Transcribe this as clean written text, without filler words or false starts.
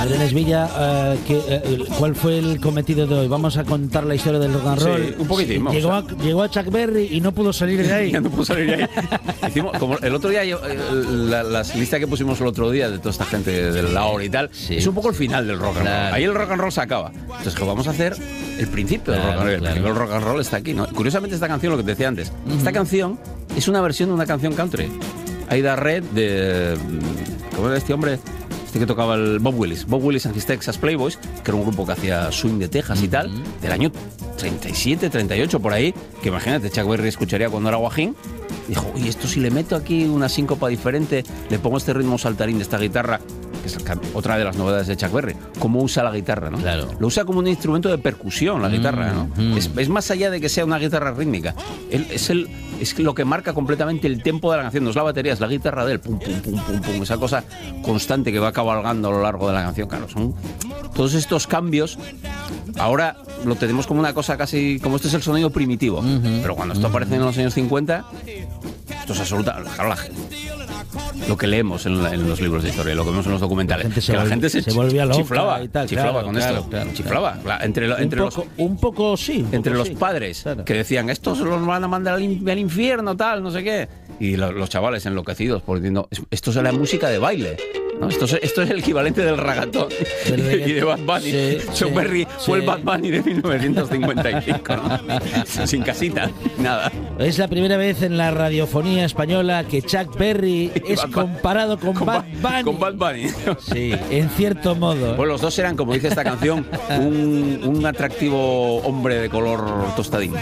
Ardelles Villa, ¿cuál fue el cometido de hoy? Vamos a contar la historia del rock and roll. Sí, un poquitín. Llegó a Chuck Berry y no pudo salir de ahí. Ya no pudo salir de ahí. Hicimos, como el otro día, las listas que pusimos el otro día de toda esta gente del Lahore y tal, es un poco el final del rock and roll. Ahí el rock and roll se acaba. Entonces, ¿qué vamos a hacer? El principio del rock and roll. El principio del rock and roll está aquí, ¿no? Curiosamente, esta canción, lo que te decía antes, esta canción es una versión de una canción country. Aida Red de... ¿Cómo era este hombre? Este que tocaba el Bob Willis and his Texas Playboys, que era un grupo que hacía swing de Texas y tal, del año 37, 38, por ahí, que imagínate, Chuck Berry escucharía cuando era guajín. Dijo, oye, esto si le meto aquí una síncopa diferente, le pongo este ritmo saltarín de esta guitarra, que es otra de las novedades de Chuck Berry, cómo usa la guitarra, ¿no? Claro. Lo usa como un instrumento de percusión, la guitarra, ¿no? Es más allá de que sea una guitarra rítmica. Es lo que marca completamente el tempo de la canción. No es la batería, es la guitarra de él. Pum, pum, pum, pum, pum. Esa cosa constante que va cabalgando a lo largo de la canción. Claro, son todos estos cambios. Ahora lo tenemos como una cosa casi... Como este es el sonido primitivo. Pero cuando esto aparece en los años 50, esto es absoluta... Claro, lo que leemos en los libros de historia, lo que vemos en los documentales, la gente se volvía loca chiflaba y tal, chiflaba con esto. Chiflaba. Entre los padres que decían, estos los van a mandar al infierno, tal, no sé qué. Y los chavales enloquecidos por diciendo, esto es la música de baile, ¿no? Esto es el equivalente del reggaetón y de Bad Bunny. Chuck Berry fue el Bad Bunny de 1955, ¿no? Sin casita, nada. Es la primera vez en la radiofonía española que Chuck Berry es comparado con Bad Bunny. Con Bad Bunny. Sí, en cierto modo. Pues los dos eran, como dice esta canción, un atractivo hombre de color tostadín.